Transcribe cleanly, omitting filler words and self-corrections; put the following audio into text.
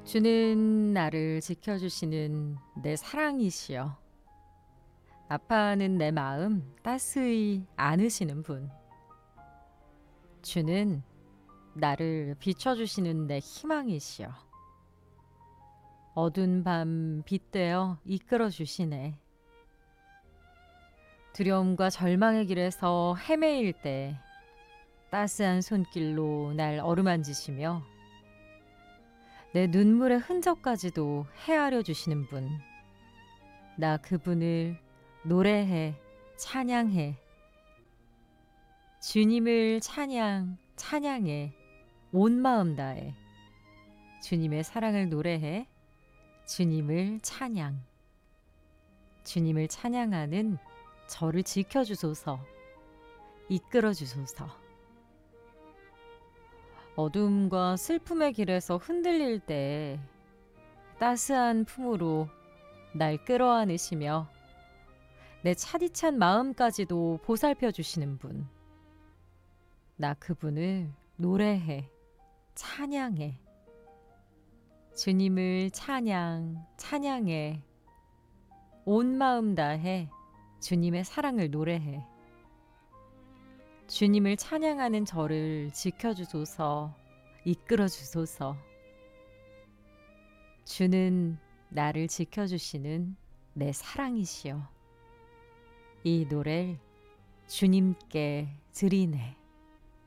주는 나를 지켜주시는 내 사랑이시여. 아파하는 내 마음 따스히 안으시는 분. 주는 나를 비춰주시는 내 희망이시여. 어두운 밤 빛되어 이끌어 주시네. 두려움과 절망의 길에서 헤매일 때 따스한 손길로 날 어루만지시며 내 눈물의 흔적까지도 헤아려 주시는 분. 나 그분을 노래해, 찬양해. 주님을 찬양해. 온 마음 다해. 주님의 사랑을 노래해. 주님을 찬양. 주님을 찬양하는 저를 지켜주소서. 이끌어주소서. 어둠과 슬픔의 길에서 흔들릴 때 따스한 품으로 날 끌어안으시며 내 차디찬 마음까지도 보살펴 주시는 분. 나 그분을 노래해, 찬양해. 주님을 찬양해. 온 마음 다해 주님의 사랑을 노래해. 주님을 찬양하는 저를 지켜주소서, 이끌어주소서. 주는 나를 지켜주시는 내 사랑이시여. 이 노래를 주님께 드리네.